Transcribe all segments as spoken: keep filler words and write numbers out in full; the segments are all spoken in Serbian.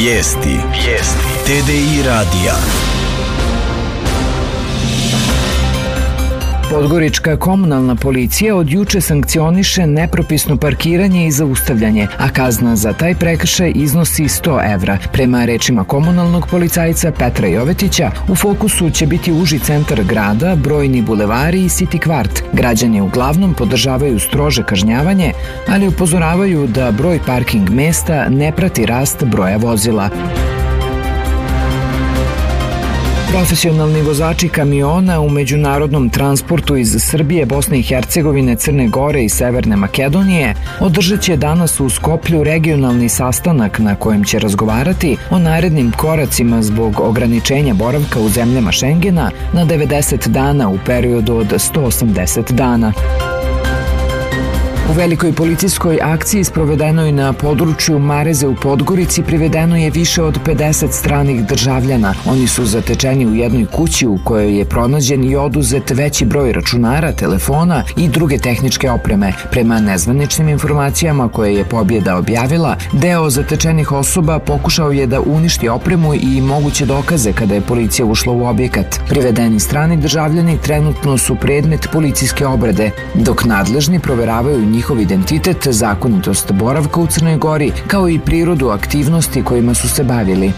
Vijesti. Vijesti. T D I radija. Podgorička komunalna policija od juče sankcioniše nepropisno parkiranje i zaustavljanje, a kazna za taj prekršaj iznosi sto evra. Prema rečima komunalnog policajca Petra Jovetića, u fokusu će biti uži centar grada, brojni bulevari i City kvart. Građani uglavnom podržavaju strože kažnjavanje, ali upozoravaju da broj parking mesta ne prati rast broja vozila. Profesionalni vozači kamiona u međunarodnom transportu iz Srbije, Bosne i Hercegovine, Crne Gore i Severne Makedonije održat će danas u Skoplju regionalni sastanak na kojem će razgovarati o narednim koracima zbog ograničenja boravka u zemljama Šengena na devedeset dana u periodu od sto osamdeset dana. U velikoj policijskoj akciji sprovedenoj na području Mareze u Podgorici privedeno je više od pedeset stranih državljana. Oni su zatečeni u jednoj kući u kojoj je pronađen i oduzet veći broj računara, telefona i druge tehničke opreme. Prema nezvaničnim informacijama koje je Pobjeda objavila, deo zatečenih osoba pokušao je da uništi opremu i moguće dokaze kada je policija ušla u objekat. Privedeni strani državljani trenutno su predmet policijske obrade, dok nadležni proveravaju njihov identitet, zakonitost boravka u Crnoj Gori, kao i prirodu aktivnosti kojima su se bavili.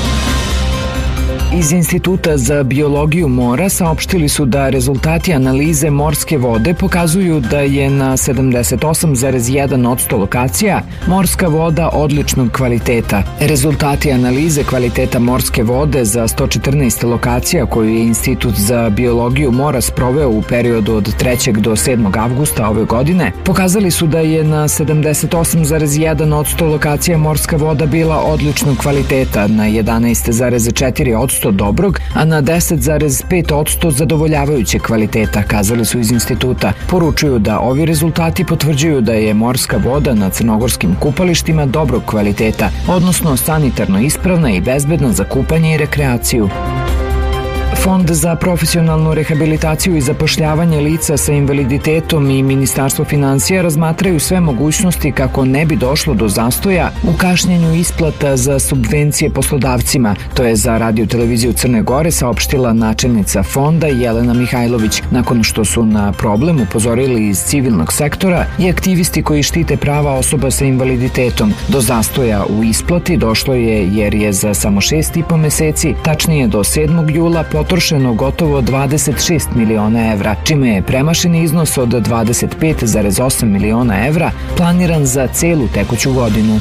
Iz Instituta za biologiju mora saopštili su da rezultati analize morske vode pokazuju da je na sedamdeset osam zarez jedan posto lokacija morska voda odličnog kvaliteta. Rezultati analize kvaliteta morske vode za sto četrnaest lokacija koju je Institut za biologiju mora sproveo u periodu od trećeg do sedmog avgusta ove godine pokazali su da je na sedamdeset osam zarez jedan posto lokacija morska voda bila odličnog kvaliteta, na jedanaest zarez četiri posto dobrog, a na deset zarez pet posto zadovoljavajućeg kvaliteta, kazali su iz instituta. Poručuju da ovi rezultati potvrđuju da je morska voda na crnogorskim kupalištima dobrog kvaliteta, odnosno sanitarno ispravna i bezbedna za kupanje i rekreaciju. Fond za profesionalnu rehabilitaciju i zapošljavanje lica sa invaliditetom i Ministarstvo finansija razmatraju sve mogućnosti kako ne bi došlo do zastoja u kašnjenju isplata za subvencije poslodavcima. To je za Radio televiziju Crne Gore saopštila načelnica fonda Jelena Mihajlović, nakon što su na problem upozorili iz civilnog sektora i aktivisti koji štite prava osoba sa invaliditetom. Do zastoja u isplati došlo je jer je za samo šest i po meseci, tačnije do sedmog jula, potrošeno gotovo dvadeset šest miliona evra, čime je premašen iznos od dvadeset pet zarez osam miliona evra planiran za celu tekuću godinu.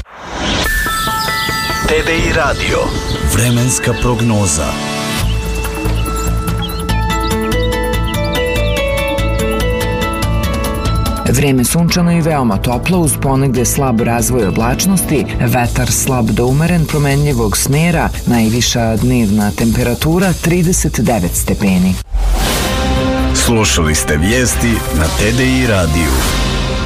T D I radio. Vremenska prognoza. Vreme sunčano i veoma toplo uz ponegde slab razvoj oblačnosti, vetar slab do umeren promenljivog smjera, najviša dnevna temperatura trideset devet stepeni. Slušali ste vijesti na T D I radiju.